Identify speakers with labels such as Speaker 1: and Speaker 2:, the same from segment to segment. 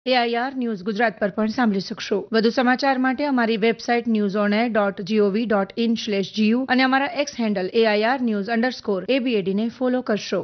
Speaker 1: AIR news Gujarat પર પણ સાંભળી શકશો. વધુ સમાચાર માટે અમારી વેબસાઇટ newsonair.gov.in/gu અને અમારા એક્સ હેન્ડલ AIR_news_ABAD ને ફોલો કરશો.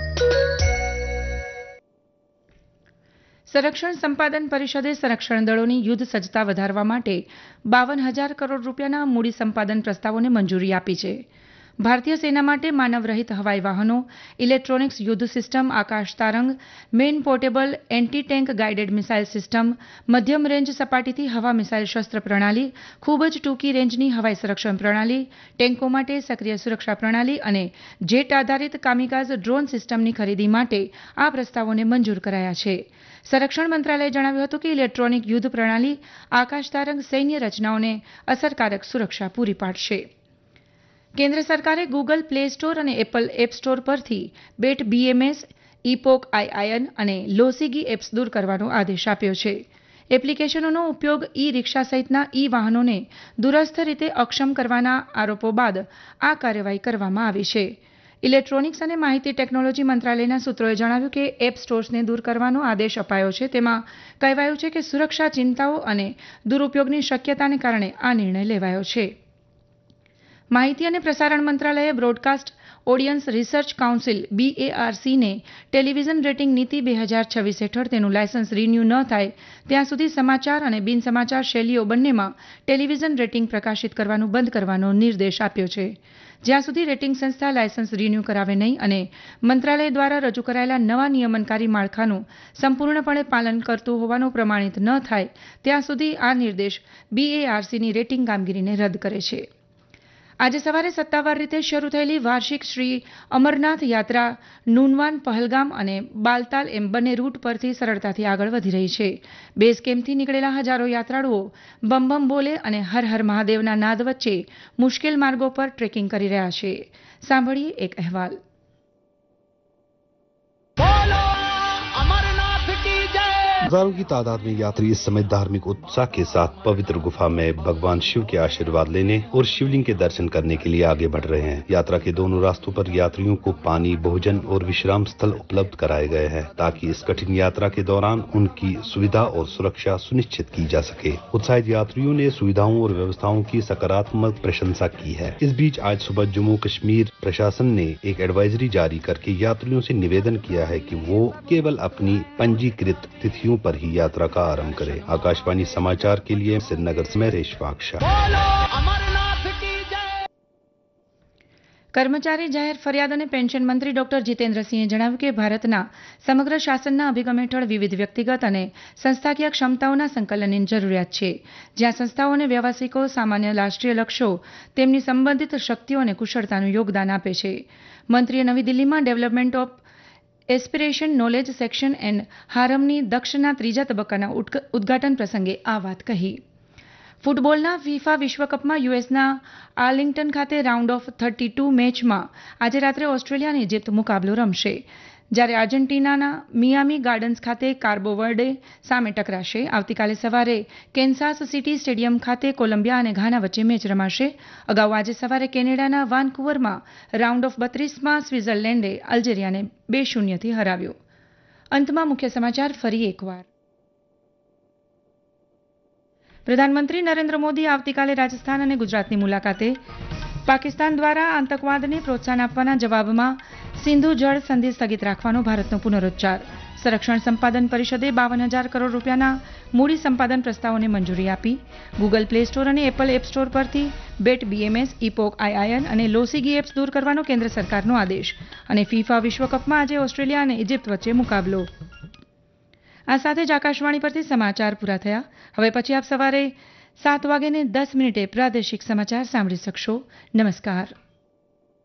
Speaker 1: સંરક્ષણ સંપાદન પરિષદે સંરક્ષણ દળોની યુદ્ધ સજ્જતા વધારવા માટે 52,000 કરોડ રૂપિયાના મૂડી સંપાદન પ્રસ્તાવોને મંજૂરી આપી છે. ભારતીય સેના માટે માનવરહિત હવાઈ વાહનો, ઇલેક્ટ્રોનિક્સ યુદ્ધ સિસ્ટમ, આકાશ તારંગ, main portable anti tank guided missile system, મધ્યમ રેન્જ સપાટીથી હવા મિસાઇલ શસ્ત્ર પ્રણાલી, ખૂબ જ ટૂંકી રેન્જની હવાઈ સંરક્ષણ પ્રણાલી, ટેન્કો માટે સક્રિય સુરક્ષા પ્રણાલી અને જેટ આધારિત કામિકાઝ ડ્રોન સિસ્ટમની ખરીદી માટે આ પ્રસ્તાવોને મંજૂર કરાયા છે. સંરક્ષણ મંત્રાલયે જણાવ્યું હતું કે ઇલેક્ટ્રોનિક યુદ્ધ પ્રણાલી આકાશ તારંગ સૈન્ય રચનાઓને અસરકારક સુરક્ષા પૂરી પાડશે. કેન્દ્ર સરકારે ગૂગલ પ્લે સ્ટોર અને એપલ એપ સ્ટોર પરથી બેટ BMS, ઇપોક IIN અને લોસીગી એપ્સ દૂર કરવાનો આદેશ આપ્યો છે. એપ્લિકેશનોનો ઉપયોગ ઈ-રિક્ષા સહિતના ઈ-વાહનોને દૂરસ્થ રીતે અક્ષમ કરવાના આરોપો બાદ આ કાર્યવાહી કરવામાં આવી છે. ઇલેક્ટ્રોનિક્સ અને માહિતી ટેકનોલોજી મંત્રાલયના સૂત્રોએ જણાવ્યું કે એપ સ્ટોર્સને દૂર કરવાનો આદેશ અપાયો છે. તેમાં કહેવાયું છે કે સુરક્ષા ચિંતાઓ અને દુરુપયોગની શક્યતાને કારણે આ નિર્ણય લેવાયો છે. માહિતી અને પ્રસારણ મંત્રાલયે broadcast audience research council BARCને television rating નીતિ 2026 હેઠળ તેનું લાયસન્સ રિન્યૂ ન થાય ત્યાં સુધી સમાચાર અને બિન સમાચાર શૈલીઓ બંનેમાં ટેલિવિઝન રેટિંગ પ્રકાશિત કરવાનું બંધ કરવાનો નિર્દેશ આપ્યો છે. જ્યાં સુધી રેટિંગ સંસ્થા લાયસન્સ રિન્યૂ કરાવે નહીં અને મંત્રાલય દ્વારા રજૂ કરાયેલા નવા નિયમનકારી માળખાનું સંપૂર્ણપણે પાલન કરતું હોવાનું પ્રમાણિત ન થાય ત્યાં સુધી આ નિર્દેશ BARCની રેટિંગ કામગીરીને રદ કરે છે. આજે સવારે સત્તાવાર રીતે શરૂ થયેલી વાર્ષિક શ્રી અમરનાથ યાત્રા નુનવાન, પહલગામ અને બાલતાલ એમ બંને રૂટ પરથી સરળતાથી આગળ વધી રહી છે. બેઝ કેમ્પથી નીકળેલા હજારો યાત્રાળુઓ બમ બમ બોલે અને હર હર મહાદેવના નાદ વચ્ચે મુશ્કેલ માર્ગો પર ટ્રેકિંગ કરી રહ્યા છે. સાંભળીએ એક અહેવાલ.
Speaker 2: हजारों की तादाद में यात्री इस समय धार्मिक उत्साह के साथ पवित्र गुफा में भगवान शिव के आशीर्वाद लेने और शिवलिंग के दर्शन करने के लिए आगे बढ़ रहे हैं. यात्रा के दोनों रास्तों पर यात्रियों को पानी, भोजन और विश्राम स्थल उपलब्ध कराए गए हैं ताकि इस कठिन यात्रा के दौरान उनकी सुविधा और सुरक्षा सुनिश्चित की जा सके. उत्साहित यात्रियों ने सुविधाओं और व्यवस्थाओं की सकारात्मक प्रशंसा की है. इस बीच आज सुबह जम्मू कश्मीर प्रशासन ने एक एडवाइजरी जारी करके यात्रियों से निवेदन किया है कि वो केवल अपनी पंजीकृत तिथियों पर ही यात्रा का आरंभ करें. आकाशवाणी समाचार के लिए श्रीनगर से मैं रेशवाक शाह.
Speaker 1: કર્મચારી જાહેર ફરિયાદ અને પેન્શન મંત્રી ડોક્ટર જીતેન્દ્રસિંહે જણાવ્યું કે ભારતના સમગ્ર શાસનના અભિગમ હેઠળ વિવિધ વ્યક્તિગત અને સંસ્થાકીય ક્ષમતાઓના સંકલનની જરૂરિયાત છે. જ્યાં સંસ્થાઓ અને વ્યવસાયિકો સામાન્ય રાષ્ટ્રીય લક્ષ્યો તેમની સંબંધિત શક્તિઓ અને કુશળતાનું યોગદાન આપે છે. મંત્રીએ નવી દિલ્હીમાં development of aspiration knowledge section and હારમની દક્ષના ત્રીજા તબક્કાના ઉદ્ઘાટન પ્રસંગે આ વાત કહી. ફૂટબોલના ફિફા વિશ્વકપમાં યુએસના આર્લિંગ્ટન ખાતે રાઉન્ડ ઓફ 32 મેચમાં આજે રાત્રે ઓસ્ટ્રેલિયા અને ઇજિપ્ત મુકાબલો રમશે. જ્યારે આર્જેન્ટિનાના મિયામી ગાર્ડન્સ ખાતે કાર્બો વર્ડે સામે ટકરાશે. આવતીકાલે સવારે કેન્સાસ સિટી સ્ટેડિયમ ખાતે કોલંબિયા અને ઘાના વચ્ચે મેચ રમાશે. અગાઉ આજે સવારે કેનેડાના વાનકુવરમાં રાઉન્ડ ઓફ 32માં સ્વિટ્ઝરલેન્ડે અલ્જેરિયાને 2-0થી હરાવ્યો. અંતમાં મુખ્ય સમાચાર ફરી એકવાર. પ્રધાનમંત્રી નરેન્દ્ર મોદી આવતીકાલે રાજસ્થાન અને ગુજરાતની મુલાકાતે. પાકિસ્તાન દ્વારા આતંકવાદને પ્રોત્સાહન આપવાના જવાબમાં સિંધુ જળ સંધિ સ્થગિત રાખવાનો ભારતનો પુનરોચ્ચાર. સંરક્ષણ સંપાદન પરિષદે 52,000 કરોડ રૂપિયાના મૂડી સંપાદન પ્રસ્તાવોને મંજૂરી આપી. ગૂગલ પ્લે સ્ટોર અને એપલ એપ સ્ટોર પરથી બેટ BMS, ઇપોક IIN અને લોસીગી એપ્સ દૂર કરવાનો કેન્દ્ર સરકારનો આદેશ. અને ફિફા વિશ્વકપમાં આજે ઓસ્ટ્રેલિયા અને ઇજિપ્ત વચ્ચે મુકાબલો. આ સાથે જ આકાશવાણી પરથી સમાચાર પૂરા થયા. હવે પછી આપ સવારે 7:10 પ્રાદેશિક સમાચાર સાંભળી શકશો. નમસ્કાર.